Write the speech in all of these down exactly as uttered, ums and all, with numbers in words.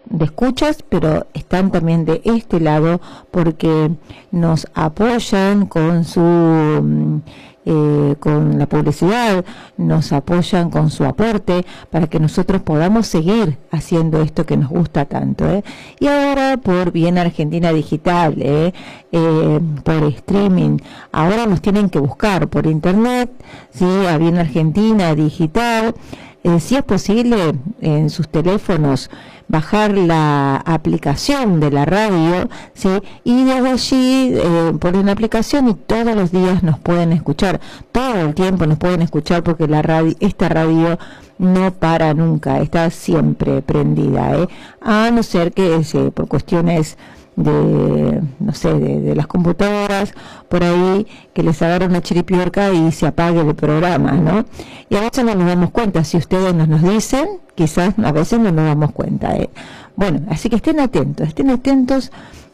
de escuchas, pero están también de este lado porque nos apoyan con su eh, con la publicidad, nos apoyan con su aporte para que nosotros podamos seguir haciendo esto que nos gusta tanto, ¿eh? Y ahora por Bien Argentina Digital, ¿eh? Eh, por streaming, ahora nos tienen que buscar por internet, sí, a Bien Argentina Digital. Eh, si es posible en sus teléfonos bajar la aplicación de la radio, ¿sí? Y desde allí eh, ponen la aplicación y todos los días nos pueden escuchar, todo el tiempo nos pueden escuchar porque la radio, esta radio no para nunca, está siempre prendida, ¿eh? A no ser que eh, por cuestiones de, no sé, de, de las computadoras, por ahí, que les agarre una chiripiorca y se apague el programa, ¿no? Y a veces no nos damos cuenta, si ustedes nos nos dicen, quizás a veces no nos damos cuenta, ¿eh? Bueno, así que estén atentos, estén atentos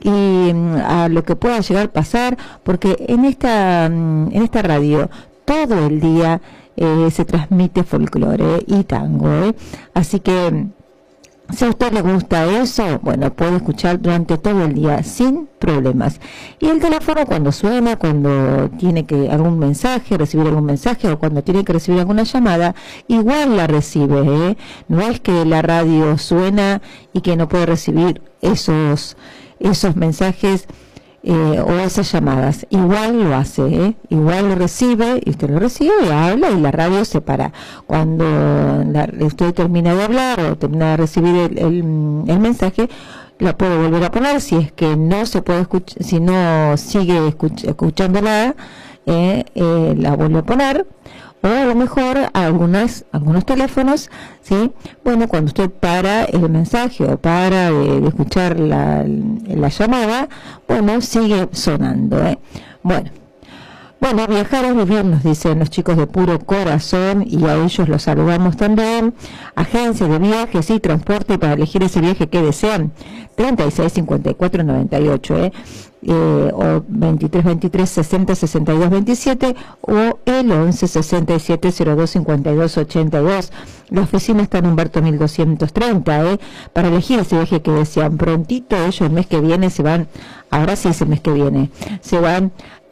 y a lo que pueda llegar a pasar, porque en esta, en esta radio, todo el día eh, se transmite folclore y tango, ¿eh? Así que si a usted le gusta eso, bueno, puede escuchar durante todo el día sin problemas. Y el teléfono cuando suena, cuando tiene que algún mensaje, recibir algún mensaje o cuando tiene que recibir alguna llamada, igual la recibe, ¿eh? No es que la radio suena y que no puede recibir esos esos mensajes eh, o esas llamadas. Igual lo hace, ¿eh? Igual lo recibe y usted lo recibe, habla y la radio se para. Cuando la, usted termina de hablar o termina de recibir el, el, el mensaje, la puede volver a poner. Si es que no se puede escuchar, si no sigue escuch escuchándola, eh, eh, la vuelve a poner. O a lo mejor algunas, algunos teléfonos, ¿sí? Bueno, cuando usted para el mensaje o para de, de escuchar la, la llamada, bueno, sigue sonando, ¿eh? Bueno, bueno, viajar es vivir, nos dicen los chicos de Puro Corazón, y a ellos los saludamos también. Agencia de viajes y transporte para elegir ese viaje que desean, treinta y seis cincuenta y cuatro noventa y ocho, ¿eh? Eh, o veintitrés veintitrés sesenta sesenta y dos veintisiete o el once sesenta y siete cero dos cincuenta y dos ochenta y dos. La oficina está en Humberto mil doscientos treinta, ¿eh? Para elegir ese viaje que desean. Prontito ellos el mes que viene se van, ahora sí es el mes que viene, se van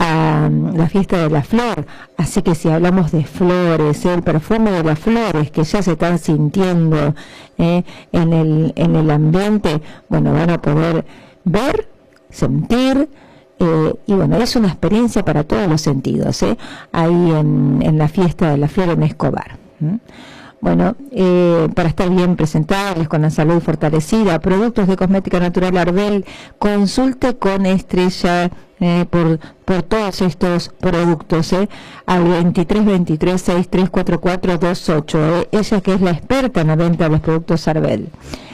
a um, la fiesta de la flor, así que si hablamos de flores, ¿eh? El perfume de las flores que ya se están sintiendo, ¿eh? en el en el ambiente, bueno, van a poder ver, sentir, eh, y bueno, es una experiencia para todos los sentidos, ¿eh? Ahí en, en la fiesta de la flor en Escobar. ¿Mm? Bueno, eh, para estar bien presentables, con la salud fortalecida, productos de cosmética natural Arbel, consulte con Estrella eh, por, por todos estos productos, eh, al veintitrés veintitrés sesenta y tres cuarenta y cuatro veintiocho, eh, ella que es la experta en la venta de los productos Arbel.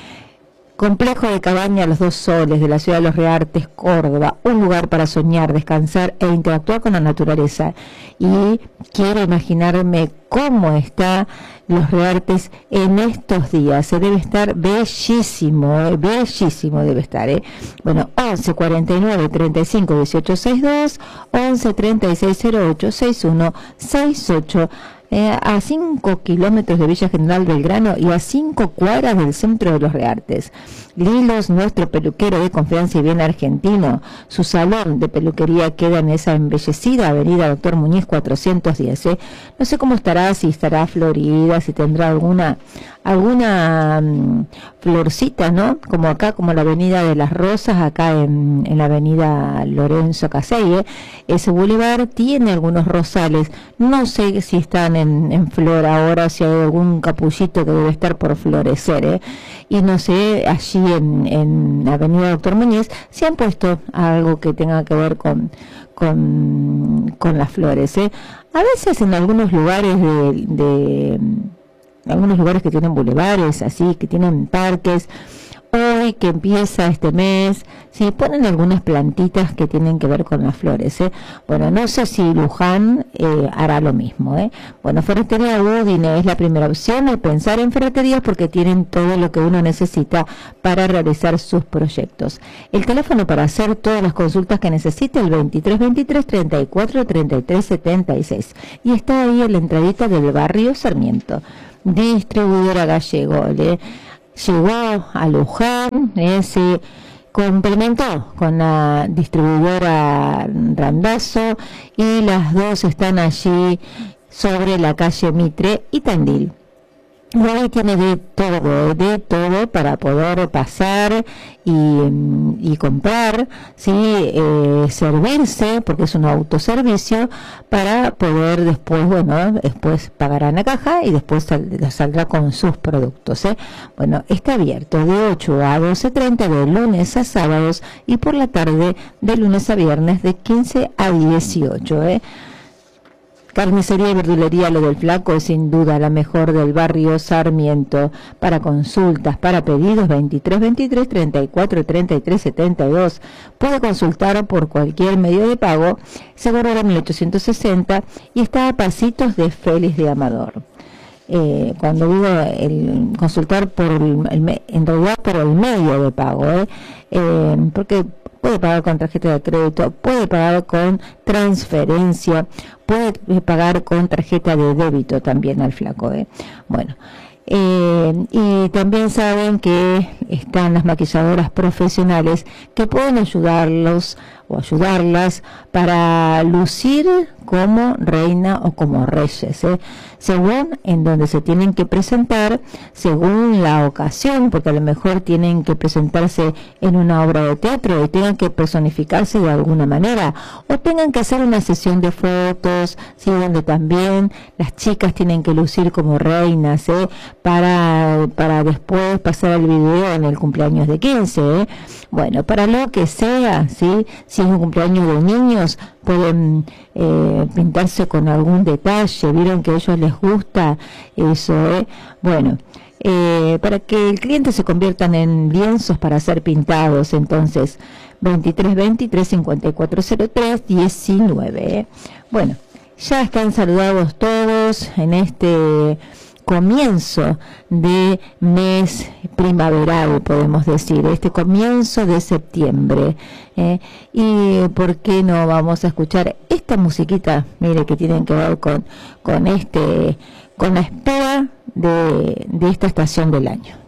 Complejo de Cabaña Los Dos Soles de la ciudad de Los Reartes, Córdoba, un lugar para soñar, descansar e interactuar con la naturaleza. Y quiero imaginarme cómo está Los Reartes en estos días. Se debe estar bellísimo, eh, bellísimo debe estar, ¿eh? Bueno, once cuarenta y nueve treinta y cinco dieciocho sesenta y dos, once treinta y seis cero ocho sesenta y uno sesenta y ocho. Eh, a cinco kilómetros de Villa General Belgrano y a cinco cuadras del centro de Los Reartes. Lilos, nuestro peluquero de confianza y bien argentino. Su salón de peluquería queda en esa embellecida avenida Doctor Muñiz cuatrocientos diez. ¿eh? No sé cómo estará, si estará florida, si tendrá alguna alguna um, florcita, ¿no? Como acá, como la avenida de las Rosas, acá en, en la avenida Lorenzo Casey, ¿eh? Ese bulevar tiene algunos rosales. No sé si están en, en flor ahora, si hay algún capullito que debe estar por florecer, ¿eh? Y no sé, allí en, en Avenida Doctor Muñiz, si han puesto algo que tenga que ver con, con, con las flores, ¿eh? A veces en algunos lugares de, de algunos lugares que tienen bulevares, así, que tienen parques, hoy que empieza este mes, sí, ponen algunas plantitas que tienen que ver con las flores, ¿eh? Bueno, no sé si Luján eh, hará lo mismo, ¿eh? Bueno, Ferretería Udine es la primera opción al pensar en ferreterías porque tienen todo lo que uno necesita para realizar sus proyectos. El teléfono para hacer todas las consultas que necesite, el veintitrés veintitrés treinta y cuatro treinta y tres setenta y seis. Y está ahí en la entradita del barrio Sarmiento. Distribuidora Gallego, ¿eh? llegó a Luján, eh, se complementó con la distribuidora Randazzo y las dos están allí sobre la calle Mitre y Tandil. Y ahí tiene de todo, de todo para poder pasar y, y comprar, ¿sí? eh, servirse, porque es un autoservicio, para poder después, bueno, después pagarán la caja y después sal, saldrá con sus productos. ¿eh? Bueno, está abierto de ocho a doce treinta, de lunes a sábados, y por la tarde de lunes a viernes de quince a dieciocho. ¿eh? Carnicería y verdulería Lo del Flaco es sin duda la mejor del barrio Sarmiento. Para consultas, para pedidos, veintitrés veintitrés treinta y cuatro treinta y tres setenta y dos. Puede consultar por cualquier medio de pago, Seguro de mil ochocientos sesenta, y está a pasitos de Félix de Amador. Eh, cuando digo el consultar por el, el, en realidad por el medio de pago, ¿eh? Eh, porque puede pagar con tarjeta de crédito, puede pagar con transferencia, puede pagar con tarjeta de débito también al Flaco. ¿eh? Bueno, eh, y también saben que están las maquilladoras profesionales que pueden ayudarlos o ayudarlas para lucir como reina o como reyes, ¿eh? según en donde se tienen que presentar, según la ocasión, porque a lo mejor tienen que presentarse en una obra de teatro y tengan que personificarse de alguna manera, o tengan que hacer una sesión de fotos, ¿sí? donde también las chicas tienen que lucir como reinas, ¿eh? para, para después pasar el video en el cumpleaños de quince. ¿eh? Bueno, para lo que sea, ¿sí? si es un cumpleaños de niños, pueden eh, pintarse con algún detalle, vieron que a ellos les gusta eso, ¿eh? Bueno, eh, para que el cliente se conviertan en lienzos para ser pintados, entonces veintitrés veintitrés cincuenta y cuatro cero tres diecinueve. ¿eh? Bueno, ya están saludados todos en este comienzo de mes primaveral, podemos decir, este comienzo de septiembre. ¿eh? Y por qué no vamos a escuchar esta musiquita, mire, que tienen que ver con, con este, con la espera de, de esta estación del año.